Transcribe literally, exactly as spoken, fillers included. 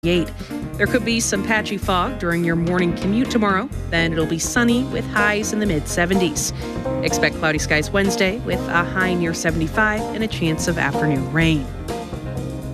eight. There could be some patchy fog during your morning commute tomorrow. Then it'll be sunny with highs in the mid seventies. Expect cloudy skies Wednesday with a high near seventy-five and a chance of afternoon rain.